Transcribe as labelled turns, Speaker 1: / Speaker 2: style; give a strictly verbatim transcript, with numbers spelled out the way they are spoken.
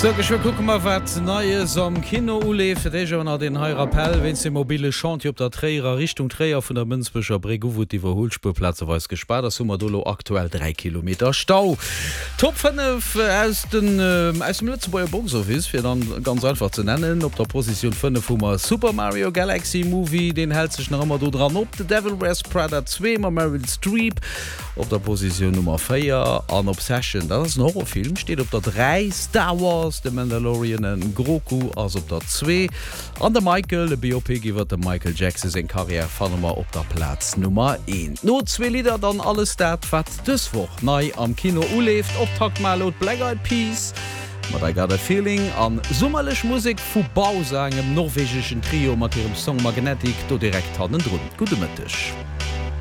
Speaker 1: So, ich will gucken mal, was Neues am Kino ule für dich und den Heirappell, wenn sie mobile Chantier auf der Träger Richtung Träger von der Münzbüscher Bregu, wo die Überholspurplätze weiß gespart, das haben wir dolo aktuell drei Kilometer Stau. Top fünf aus, den, äh, aus dem Lützburger Boxoffice, für dann ganz einfach zu nennen, auf der Position fünf haben wir Super Mario Galaxy Movie, den hält sich noch immer da dran, ob The Devil Wears Prada zwei mit Meryl Streep, auf der Position Nummer vier, An Obsession, das ist ein Horrorfilm, steht auf der drei, Star Wars, The Mandalorian en Groku ass op der zwei. An der Michael de B O P iwwer de Michael Jackson en Karriere fanmmer op der Platz Nummer een. No zwe Lieder dann alles dat wat dëswoch nei am Kino uleft optakt mal lot Black Eyed Peas. Mat I got a feeling an sommerlech Musik vu Bau engem norwegischen Trio mat ihrem Song Magnetic do direkt hannen run. Gute Mëttech.